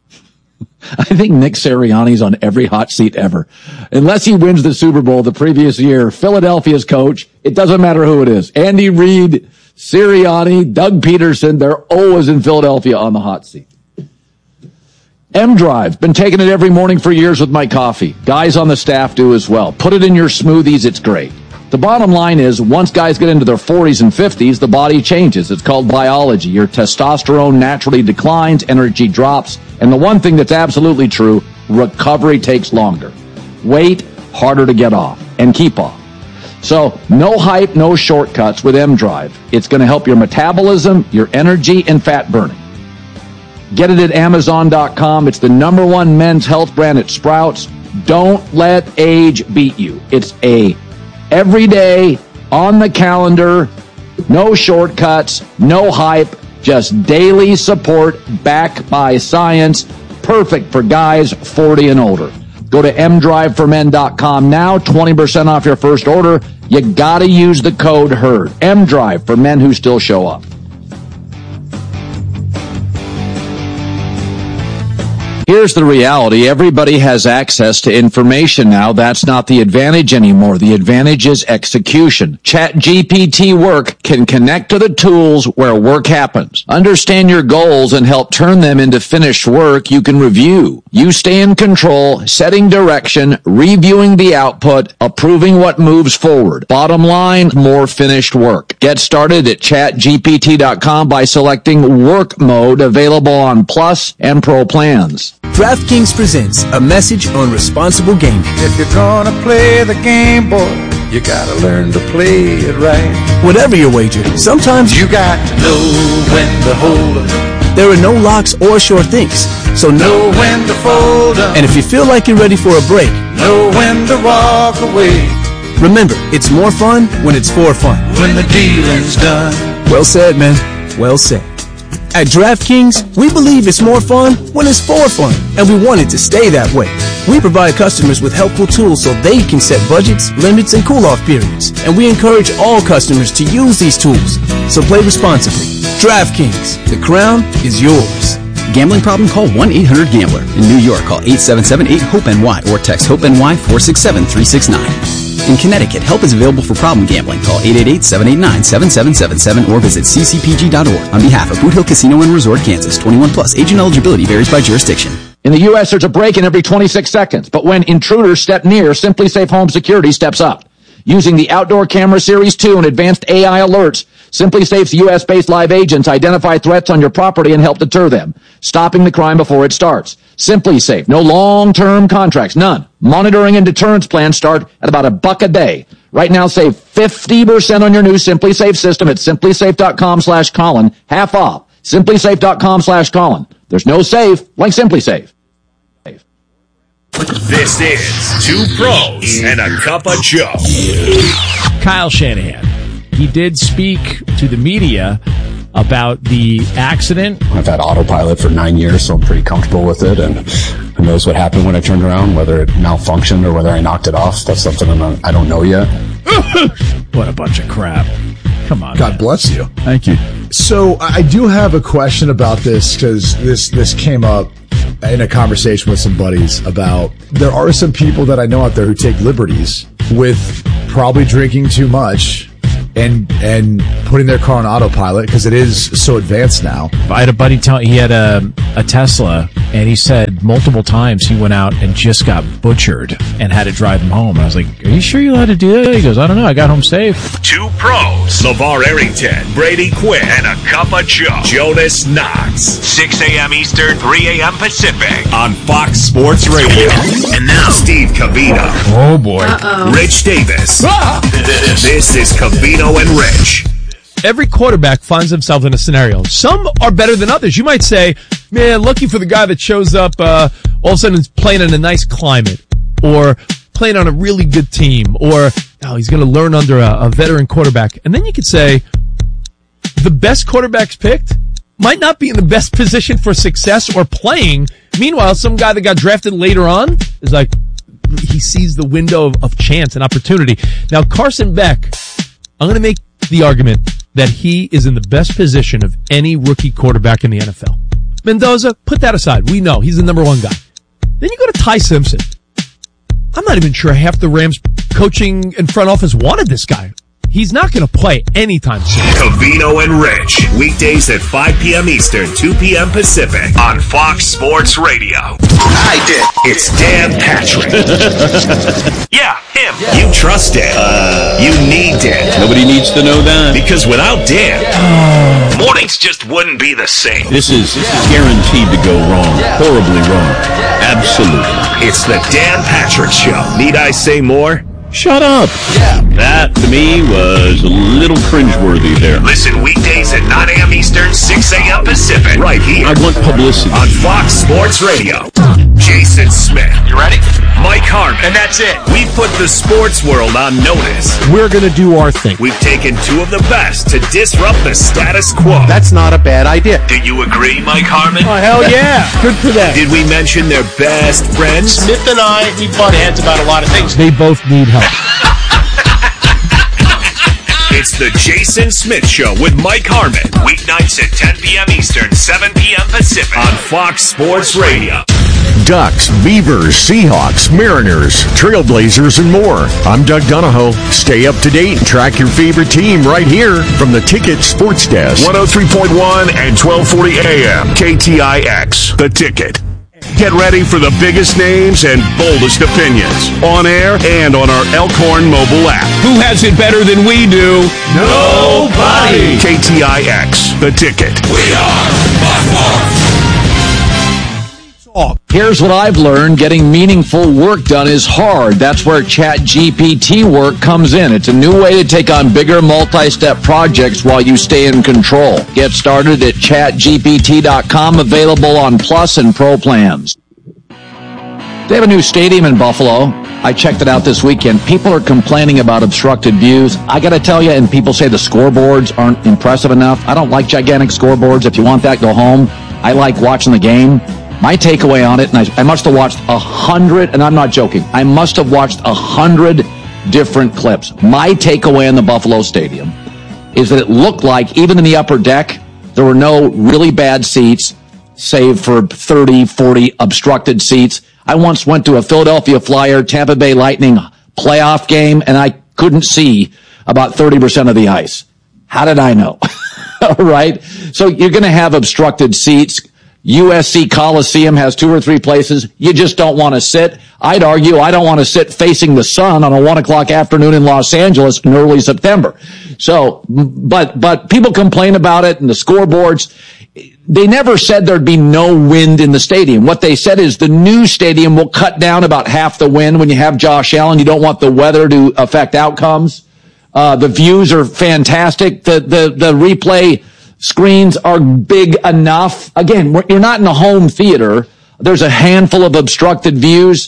I think Nick Sirianni's on every hot seat ever. Unless he wins the Super Bowl the previous year, Philadelphia's coach, it doesn't matter who it is. Andy Reid, Sirianni, Doug Peterson, they're always in Philadelphia on the hot seat. M-Drive, been taking it every morning for years with my coffee. Guys on the staff do as well. Put it in your smoothies, it's great. The bottom line is, once guys get into their 40s and 50s, the body changes. It's called biology. Your testosterone naturally declines, energy drops, and the one thing that's absolutely true, recovery takes longer. Weight, harder to get off and keep off. So, no hype, no shortcuts with M-Drive. It's going to help your metabolism, your energy, and fat burning. Get it at Amazon.com. It's the number 1 men's health brand at Sprouts. Don't let age beat you. It's every day, on the calendar, no shortcuts, no hype, just daily support backed by science. Perfect for guys 40 and older. Go to mdriveformen.com now, 20% off your first order. You gotta use the code HERD. M-Drive for men who still show up. Here's the reality. Everybody has access to information now. That's not the advantage anymore. The advantage is execution. ChatGPT Work can connect to the tools where work happens. Understand your goals and help turn them into finished work you can review. You stay in control, setting direction, reviewing the output, approving what moves forward. Bottom line, more finished work. Get started at chatgpt.com by selecting Work Mode, available on Plus and Pro plans. DraftKings presents a message on responsible gaming. If you're gonna play the game, boy, you gotta learn to play it right. Whatever your wager, sometimes you got to know when to hold 'em. There are no locks or sure things, so know when to fold 'em. And if you feel like you're ready for a break, know when to walk away. Remember, it's more fun when it's for fun. When the dealing's done. Well said, man. Well said. At DraftKings, we believe it's more fun when it's for fun, and we want it to stay that way. We provide customers with helpful tools so they can set budgets, limits, and cool-off periods, and we encourage all customers to use these tools. So play responsibly. DraftKings, the crown is yours. Gambling problem? Call 1-800-GAMBLER. In New York, call 877-8-HOPE-NY or text HOPE-NY 467-369. In Connecticut, help is available for problem gambling. Call 888-789-7777 or visit ccpg.org. On behalf of Boot Hill Casino and Resort, Kansas, 21 plus. Age and eligibility varies by jurisdiction. In the U.S., there's a break-in every 26 seconds. But when intruders step near, Simply Safe Home Security steps up. Using the Outdoor Camera Series 2 and advanced AI alerts, Simply Safe's U.S.-based live agents identify threats on your property and help deter them, stopping the crime before it starts. Simply Safe. No long-term contracts. None. Monitoring and deterrence plans start at about $1 a day. Right now, save 50% on your new Simply Safe system at simplysafe.com/Colin. Half off. simplysafe.com/Colin. There's no safe like Simply Safe. This is Two Pros and a Cup of Joe. Kyle Shanahan. He did speak to the media about the accident. I've had autopilot for 9 years, so I'm pretty comfortable with it. And who knows what happened when I turned around, whether it malfunctioned or whether I knocked it off. That's something I don't know yet. What a bunch of crap. Come on. God bless you. Thank you. So I do have a question about this because this came up in a conversation with some buddies about there are some people that I know out there who take liberties with probably drinking too much and putting their car on autopilot because it is so advanced now. I had a buddy tell he had a Tesla, and he said multiple times he went out and just got butchered and had to drive him home. And I was like, "Are you sure you're allowed to do that?" He goes, "I don't know. I got home safe." Two Pros, LeVar Arrington, Brady Quinn, and a Cup of Joe, Jonas Knox. 6 a.m. Eastern, 3 a.m. Pacific on Fox Sports Radio. And now, Steve Covino. Oh, boy. Rich Davis. This is Covino and Rich. Every quarterback finds themselves in a scenario. Some are better than others. You might say, man, lucky for the guy that shows up all of a sudden is playing in a nice climate or playing on a really good team or he's going to learn under a veteran quarterback. And then you could say the best quarterbacks picked might not be in the best position for success or playing. Meanwhile, some guy that got drafted later on is like, he sees the window of chance and opportunity. Now, Carson Beck, I'm going to make the argument that he is in the best position of any rookie quarterback in the NFL. Mendoza, put that aside. We know he's the number one guy. Then you go to Ty Simpson. I'm not even sure half the Rams coaching and front office wanted this guy. He's not going to play anytime soon. Covino and Rich, weekdays at 5 p.m. Eastern, 2 p.m. Pacific on Fox Sports Radio. I did. It's Dan Patrick. Yeah, him. You trust Dan. You need Dan. Nobody needs to know that. Because without Dan, mornings just wouldn't be the same. This is guaranteed to go wrong. Horribly wrong. Absolutely. It's the Dan Patrick Show. Need I say more? Shut up. Yeah. That, to me, was a little cringeworthy there. Listen weekdays at 9 a.m. Eastern, 6 a.m. Pacific. Right here. I want publicity. On Fox Sports Radio. Jason Smith. You ready? Mike Harmon. And that's it. We put the sports world on notice. We're going to do our thing. We've taken two of the best to disrupt the status quo. That's not a bad idea. Do you agree, Mike Harmon? Oh, hell yeah. Good for them. Did we mention their best friends? Smith and I, we butt heads about a lot of things. They both need help. It's the Jason Smith Show with Mike Harmon. Weeknights at 10 p.m. Eastern, 7 p.m. Pacific on Fox Sports Radio. Ducks, Beavers, Seahawks, Mariners, Trailblazers, and more. I'm Doug Donahoe. Stay up to date and track your favorite team right here from the Ticket Sports Desk. 103.1 and 1240 AM. KTIX. The Ticket. Get ready for the biggest names and boldest opinions on air and on our Elkhorn mobile app. Who has it better than we do? Nobody. KTIX. The Ticket. We are Buckmore. Here's what I've learned. Getting meaningful work done is hard. That's where ChatGPT work comes in. It's a new way to take on bigger multi-step projects while you stay in control. Get started at chatgpt.com, available on Plus and Pro plans. They have a new stadium in Buffalo. I checked it out this weekend. People are complaining about obstructed views. I got to tell you, and people say the scoreboards aren't impressive enough. I don't like gigantic scoreboards. If you want that, go home. I like watching the game. My takeaway on it, and I must have watched 100, and I'm not joking, I must have watched 100 different clips. My takeaway in the Buffalo Stadium is that it looked like, even in the upper deck, there were no really bad seats, save for 30, 40 obstructed seats. I once went to a Philadelphia Flyer, Tampa Bay Lightning playoff game, and I couldn't see about 30% of the ice. How did I know? All right? So you're going to have obstructed seats. USC Coliseum has 2 or 3 places you just don't want to sit. I'd argue I don't want to sit facing the sun on a 1 o'clock afternoon in Los Angeles in early September. So, but people complain about it and the scoreboards. They never said there'd be no wind in the stadium. What they said is the new stadium will cut down about half the wind. When you have Josh Allen, you don't want the weather to affect outcomes. The views are fantastic. The replay screens are big enough. Again, you're not in a home theater. There's a handful of obstructed views.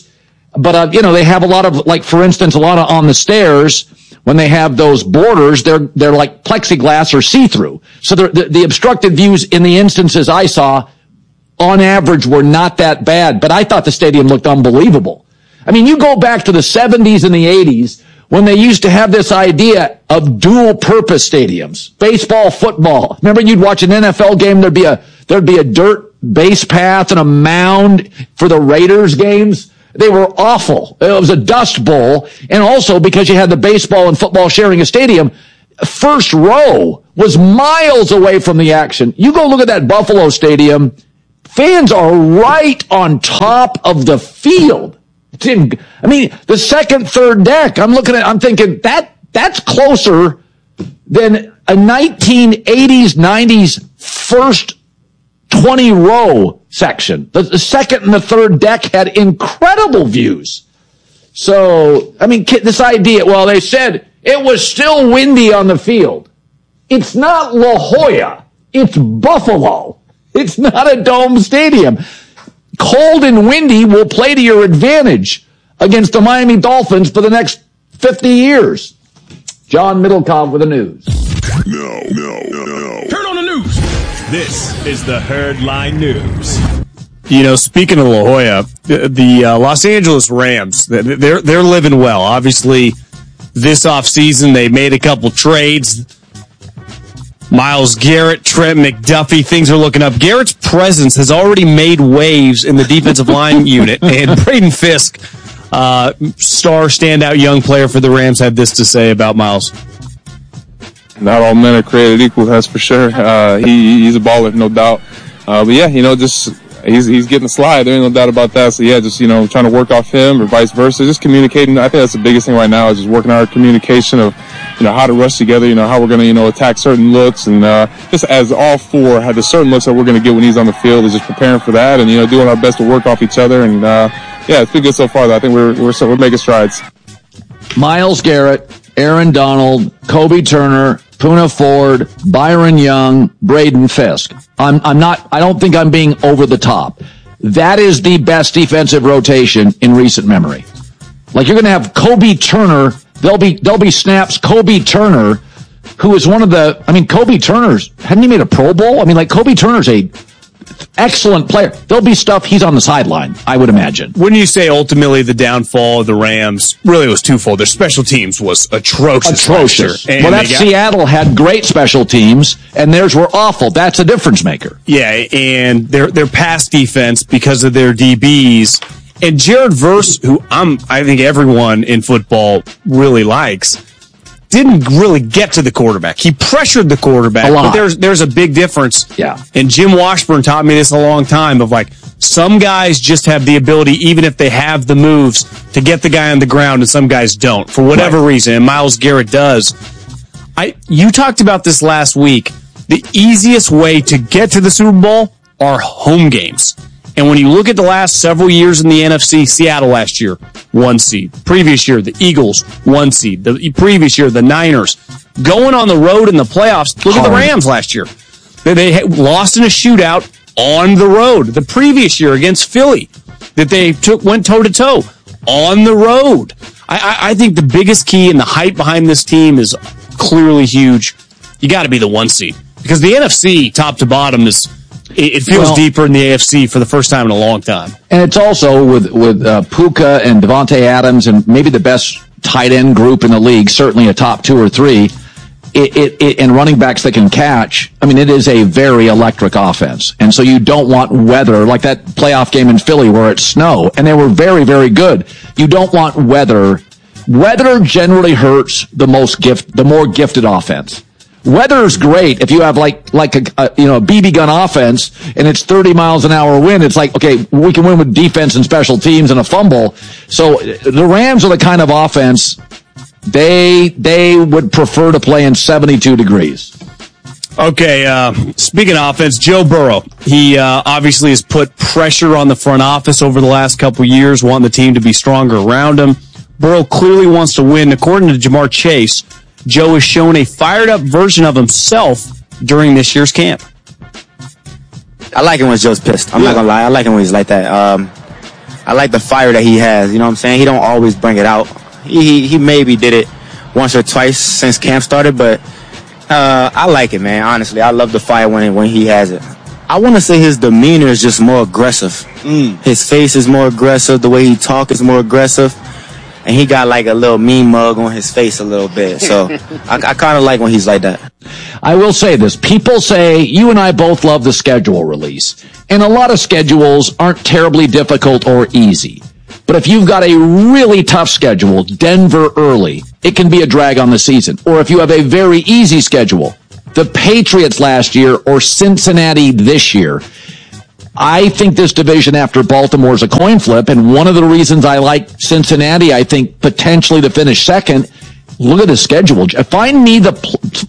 But, they have a lot of, like, for instance, a lot of on the stairs, when they have those borders, they're like plexiglass or see-through. So the obstructed views in the instances I saw, on average, were not that bad. But I thought the stadium looked unbelievable. I mean, you go back to the 70s and the 80s, when they used to have this idea of dual-purpose stadiums, baseball, football. Remember, you'd watch an NFL game, there'd be a dirt base path and a mound for the Raiders games. They were awful. It was a dust bowl. And also, because you had the baseball and football sharing a stadium, first row was miles away from the action. You go look at that Buffalo stadium, fans are right on top of the field. I mean, the second, third deck, I'm thinking that's closer than a 1980s, 90s first 20 row section. The second and the third deck had incredible views. So, I mean, this idea, well, they said it was still windy on the field. It's not La Jolla. It's Buffalo. It's not a dome stadium. Cold and windy will play to your advantage against the Miami Dolphins for the next 50 years. John Middlecoff with the news. No. Turn on the news. This is the Herdline News. Speaking of La Jolla, the Los Angeles Rams, they're living well. Obviously, this offseason, they made a couple trades. Myles Garrett, Trent McDuffie, things are looking up. Garrett's presence has already made waves in the defensive line unit. And Braden Fisk, star standout young player for the Rams, had this to say about Myles. Not all men are created equal, that's for sure. He's a baller, no doubt. But yeah, he's getting the slide. There ain't no doubt about that. So yeah, just, trying to work off him or vice versa. Just communicating. I think that's the biggest thing right now is just working on our communication of, how to rush together, how we're going to, attack certain looks. And, just as all four have the certain looks that we're going to get when he's on the field is just preparing for that and, doing our best to work off each other. And, yeah, it's been good so far though. I think we're making strides. Myles Garrett, Aaron Donald, Kobe Turner, Poona Ford, Byron Young, Braden Fisk. I don't think I'm being over the top. That is the best defensive rotation in recent memory. Like, you're going to have Kobe Turner. There'll be snaps. Kobe Turner, who is one of the, Kobe Turner's, hadn't he made a Pro Bowl? Kobe Turner's a excellent player. There'll be stuff he's on the sideline, I would imagine. Wouldn't you say ultimately the downfall of the Rams really was twofold? Their special teams was atrocious. Well, Seattle had great special teams, and theirs were awful. That's a difference maker. Yeah, and their pass defense because of their DBs. And Jared Verse, who I think everyone in football really likes, didn't really get to the quarterback. He pressured the quarterback, but there's a big difference. Yeah. And Jim Washburn taught me this a long time of some guys just have the ability, even if they have the moves, to get the guy on the ground, and some guys don't for whatever reason. And Myles Garrett does. You talked about this last week. The easiest way to get to the Super Bowl are home games. And when you look at the last several years in the NFC, Seattle last year, 1 seed. Previous year, the Eagles, 1 seed. The previous year, the Niners. Going on the road in the playoffs, look at the Rams last year. They lost in a shootout on the road. The previous year against Philly, that they went toe-to-toe on the road. I think the biggest key and the hype behind this team is clearly huge. You got to be the 1 seed. Because the NFC, top to bottom, it feels deeper in the AFC for the first time in a long time. And it's also with Puka and Devontae Adams and maybe the best tight end group in the league, certainly a top 2 or 3, and running backs that can catch. It is a very electric offense. And so you don't want weather, like that playoff game in Philly where it's snow, and they were very, very good. You don't want weather. Weather generally hurts the more gifted offense. Weather's great if you have like a BB gun offense and it's 30 miles an hour wind. It's like, okay, we can win with defense and special teams and a fumble. So the Rams are the kind of offense they would prefer to play in 72 degrees. Okay, speaking of offense, Joe Burrow, he obviously has put pressure on the front office over the last couple of years, wanting the team to be stronger around him. Burrow clearly wants to win. According to Jamar Chase, Joe has shown a fired-up version of himself during this year's camp. I like it when Joe's pissed. I'm not going to lie. I like it when he's like that. I like the fire that he has. You know what I'm saying? He don't always bring it out. He maybe did it once or twice since camp started, but I like it, man. Honestly, I love the fire when he has it. I want to say his demeanor is just more aggressive. His face is more aggressive. The way he talks is more aggressive. And he got like a little mean mug on his face a little bit. So I kind of like when he's like that. I will say this. People say, you and I both love the schedule release. And a lot of schedules aren't terribly difficult or easy. But if you've got a really tough schedule, Denver early, it can be a drag on the season. Or if you have a very easy schedule, the Patriots last year or Cincinnati this year, I think this division after Baltimore is a coin flip, and one of the reasons I like Cincinnati, I think potentially to finish second. Look at the schedule. Find me the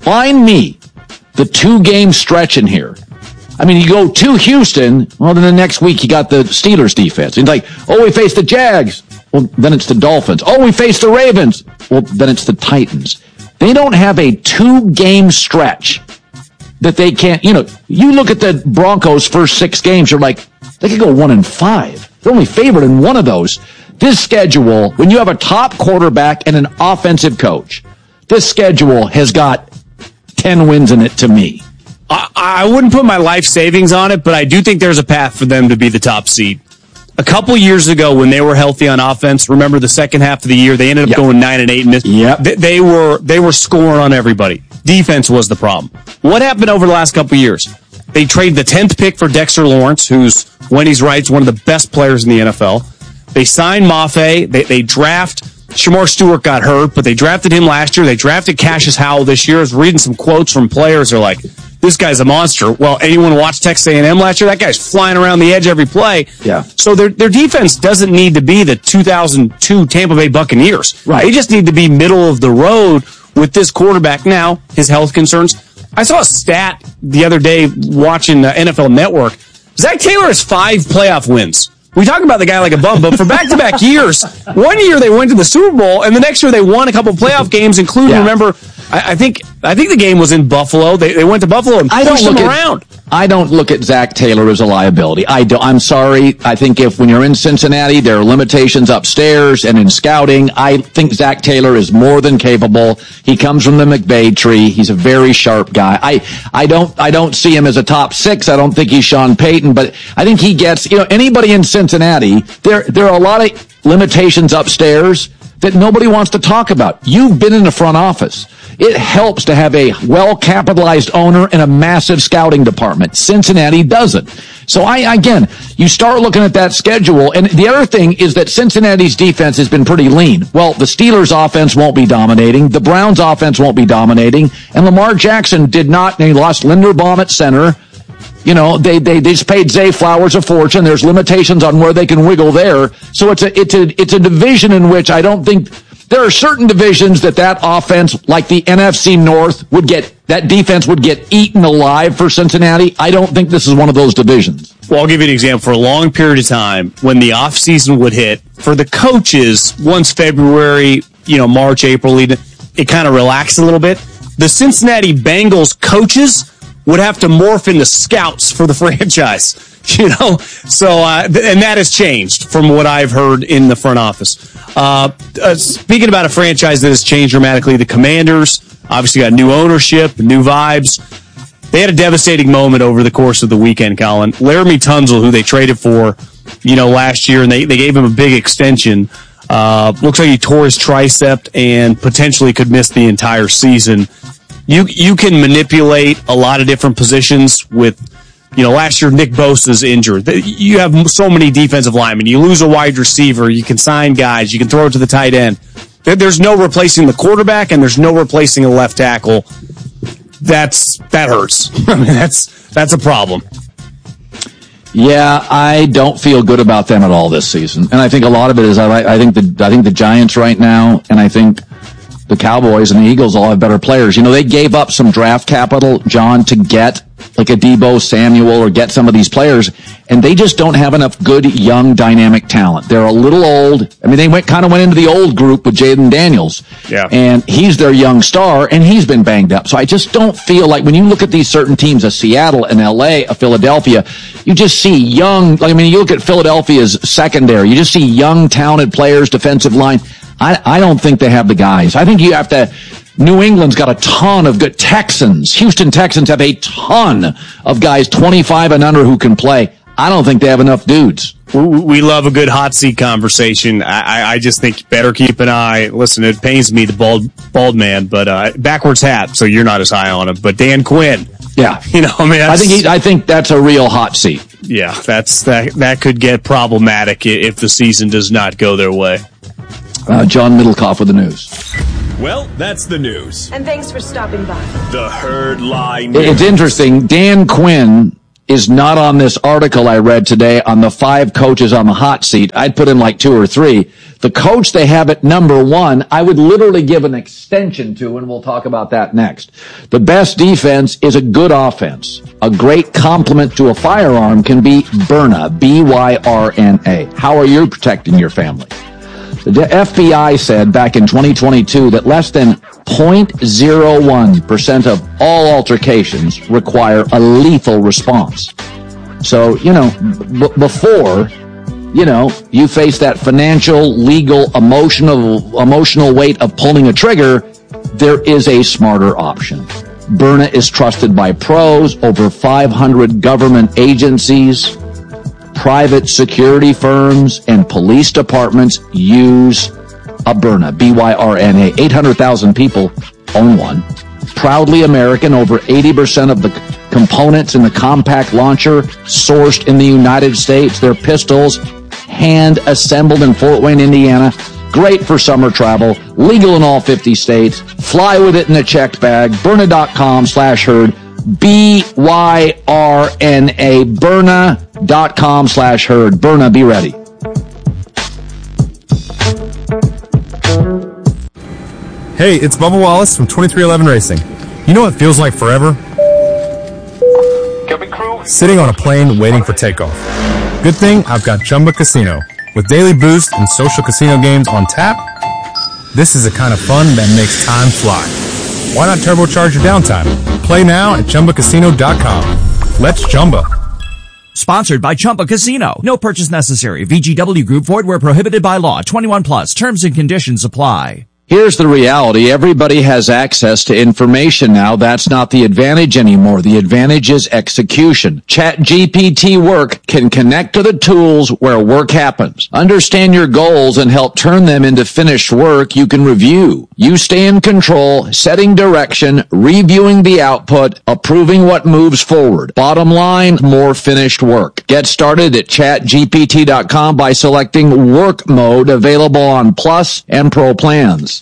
2-game stretch in here. I mean, you go to Houston, well, then the next week you got the Steelers defense. It's like, oh, we face the Jags. Well, then it's the Dolphins. Oh, we face the Ravens. Well, then it's the Titans. They don't have a 2-game stretch that they can't, you look at the Broncos' first 6 games, you're like, they could go 1-5. They're only favored in one of those. This schedule, when you have a top quarterback and an offensive coach, this schedule has got 10 wins in it to me. I wouldn't put my life savings on it, but I do think there's a path for them to be the top seed. A couple years ago, when they were healthy on offense, remember the second half of the year, they ended up going 9-8 and missed. They were scoring on everybody. Defense was the problem. What happened over the last couple years? They traded the 10th pick for Dexter Lawrence, who's, when he's right, one of the best players in the NFL. They signed Mafe. They draft. Shamar Stewart got hurt, but they drafted him last year. They drafted Cassius Howell this year. I was reading some quotes from players. They're like, this guy's a monster. Well, anyone watch Texas A&M last year? That guy's flying around the edge every play. Yeah. So their defense doesn't need to be the 2002 Tampa Bay Buccaneers. Right. They just need to be middle of the road with this quarterback now, his health concerns. I saw a stat the other day watching NFL Network. Zach Taylor has 5 playoff wins. We talk about the guy like a bum, but for back-to-back years, one year they went to the Super Bowl, and the next year they won a couple playoff games, including, remember, I think the game was in Buffalo. They went to Buffalo and pushed them around. I don't look at Zach Taylor as a liability. I'm sorry. I think when you're in Cincinnati, there are limitations upstairs and in scouting. I think Zach Taylor is more than capable. He comes from the McVay tree. He's a very sharp guy. I don't see him as a top 6. I don't think he's Sean Payton, but I think he gets, anybody in Cincinnati, there are a lot of limitations upstairs that nobody wants to talk about. You've been in the front office. It helps to have a well-capitalized owner and a massive scouting department. Cincinnati doesn't. So you start looking at that schedule, and the other thing is that Cincinnati's defense has been pretty lean. Well, the Steelers' offense won't be dominating. The Browns' offense won't be dominating. And Lamar Jackson did not. They lost Linderbaum at center. They just paid Zay Flowers a fortune. There's limitations on where they can wiggle there. So it's a division in which I don't think there are certain divisions that offense, like the NFC North, that defense would get eaten alive for Cincinnati. I don't think this is one of those divisions. Well, I'll give you an example. For a long period of time, when the offseason would hit, for the coaches, once February, March, April, it kind of relaxed a little bit. The Cincinnati Bengals coaches would have to morph into scouts for the franchise, So, and that has changed from what I've heard in the front office. Speaking about a franchise that has changed dramatically, the Commanders obviously got new ownership, new vibes. They had a devastating moment over the course of the weekend, Colin. Laramie Tunsil, who they traded for, last year, and they gave him a big extension. Looks like he tore his tricep and potentially could miss the entire season. You can manipulate a lot of different positions with, last year Nick Bosa's injured. You have so many defensive linemen. You lose a wide receiver. You can sign guys. You can throw it to the tight end. There's no replacing the quarterback, and there's no replacing a left tackle. That hurts. I mean, that's a problem. Yeah, I don't feel good about them at all this season, and I think a lot of it is I think the Giants right now, and I think the Cowboys and the Eagles all have better players. You know, they gave up some draft capital, John, to get like a Deebo Samuel or get some of these players, and they just don't have enough good, young, dynamic talent. They're a little old. I mean, they went into the old group with Jaden Daniels. Yeah. And he's their young star, and he's been banged up. So I just don't feel like when you look at these certain teams, a Seattle, an LA, a Philadelphia, you just see young, like, I mean, you look at Philadelphia's secondary, you just see young, talented players, defensive line. I don't think they have the guys. I think you have to, New England's got a ton of good Texans. Houston Texans have a ton of guys 25 and under who can play. I don't think they have enough dudes. We love a good hot seat conversation. I just think you better keep an eye. Listen, it pains me, the bald man, but backwards hat, so you're not as high on him. But Dan Quinn. Yeah. You know, I mean, I think that's a real hot seat. Yeah, that could get problematic if the season does not go their way. John Middlecoff with the news. Well, that's the news. And thanks for stopping by. The Herd Lie News. It's interesting. Dan Quinn is not on this article I read today on the 5 coaches on the hot seat. I'd put in like 2 or 3. The coach they have at number 1, I would literally give an extension to, and we'll talk about that next. The best defense is a good offense. A great complement to a firearm can be Byrna, B-Y-R-N-A. How are you protecting your family? The FBI said back in 2022 that less than 0.01% of all altercations require a lethal response. So, you know, before, you know, you face that financial, legal, emotional weight of pulling a trigger, there is a smarter option. Byrna is trusted by pros, over 500 government agencies, private security firms, and police departments use a Byrna, B-Y-R-N-A. 800,000 people own one. Proudly American, over 80% of the components in the compact launcher sourced in the United States. They're pistols, hand-assembled in Fort Wayne, Indiana. Great for summer travel. Legal in all 50 states. Fly with it in a checked bag. Byrna.com/herd. B-Y-R-N-A. Byrna.com/herd. Byrna, be ready. Hey, it's Bubba Wallace from 2311 Racing. You know what feels like forever? Sitting on a plane waiting for takeoff. Good thing I've got Chumba Casino. With daily boost and social casino games on tap, this is the kind of fun that makes time fly. Why not turbocharge your downtime? Play now at ChumbaCasino.com. Let's Chumba. Sponsored by Chumba Casino. No purchase necessary. VGW Group. Void where prohibited by law. 21 plus. Terms and conditions apply. Here's the reality. Everybody has access to information now. That's not the advantage anymore. The advantage is execution. ChatGPT Work can connect to the tools where work happens. Understand your goals and help turn them into finished work you can review. You stay in control, setting direction, reviewing the output, approving what moves forward. Bottom line, more finished work. Get started at chatgpt.com by selecting work mode, available on Plus and Pro plans.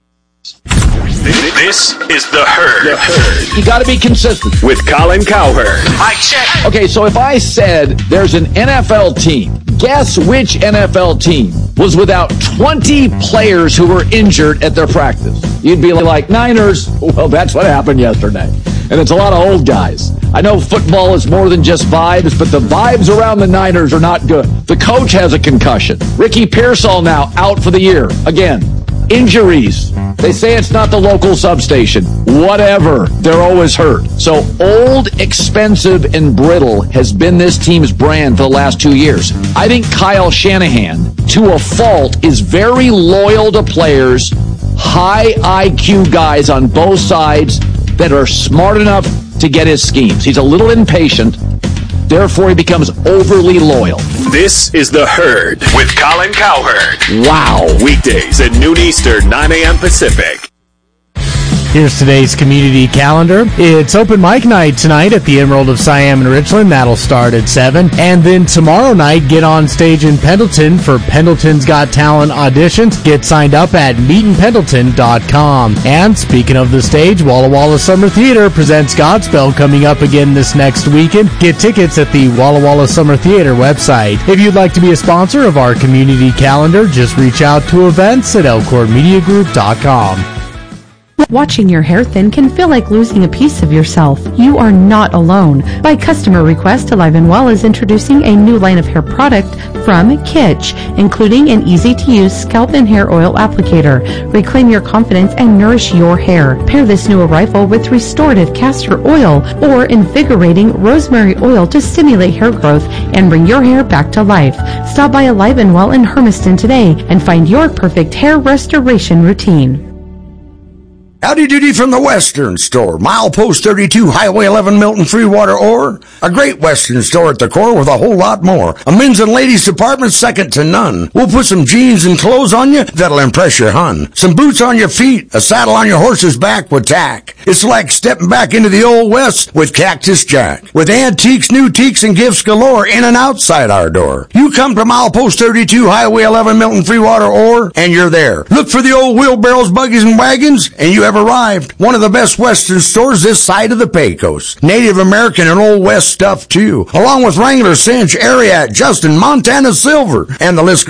This is The Herd. You got to be consistent. With Colin Cowherd. Mic check. Okay, so if I said there's an NFL team, guess which NFL team was without 20 players who were injured at their practice? You'd be like, Niners. Well, that's what happened yesterday. And it's a lot of old guys. I know football is more than just vibes, but the vibes around the Niners are not good. The coach has a concussion. Ricky Pearsall now out for the year. Again, injuries. They say it's not the local substation. Whatever. They're always hurt. So old, expensive, and brittle has been this team's brand for the last 2 years. I think Kyle Shanahan, to a fault, is very loyal to players, high IQ guys on both sides that are smart enough to get his schemes. He's a little impatient. Therefore, he becomes overly loyal. This is The Herd with Colin Cowherd. Wow. Weekdays at noon Eastern, 9 a.m. Pacific. Here's today's community calendar. It's open mic night tonight at the Emerald of Siam in Richland. That'll start at 7. And then tomorrow night, get on stage in Pendleton for Pendleton's Got Talent auditions. Get signed up at meetinpendleton.com. And speaking of the stage, Walla Walla Summer Theater presents Godspell coming up again this next weekend. Get tickets at the Walla Walla Summer Theater website. If you'd like to be a sponsor of our community calendar, just reach out to events at elkhornmediagroup.com. Watching your hair thin can feel like losing a piece of yourself. You are not alone. By customer request, Alive and Well is introducing a new line of hair product from Kitsch, including an easy-to-use scalp and hair oil applicator. Reclaim your confidence and nourish your hair. Pair this new arrival with restorative castor oil or invigorating rosemary oil to stimulate hair growth and bring your hair back to life. Stop by Alive and Well in Hermiston today and find your perfect hair restoration routine. Howdy doody from the Western Store. Milepost 32, Highway 11, Milton, Freewater, Ore. A great Western store at the core with a whole lot more. A men's and ladies department second to none. We'll put some jeans and clothes on you that'll impress your hun. Some boots on your feet, a saddle on your horse's back with tack. It's like stepping back into the old West with Cactus Jack. With antiques, new teaks, and gifts galore in and outside our door. You come to Milepost 32, Highway 11, Milton, Freewater, Ore, and you're there. Look for the old wheelbarrows, buggies, and wagons, and you have arrived. One of the best Western stores this side of the Pecos. Native American and Old West stuff, too. Along with Wrangler, Cinch, Ariat, Justin, Montana Silver, and the list